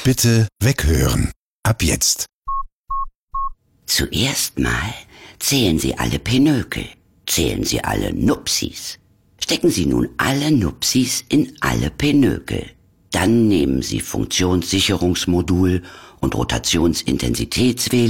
Bitte weghören. Ab jetzt. Zuerst mal zählen Sie alle Pinökel. Zählen Sie alle Nupsis. Stecken Sie nun alle Nupsis in alle Pinökel. Dann nehmen Sie Funktionssicherungsmodul und Rotationsintensitätswähler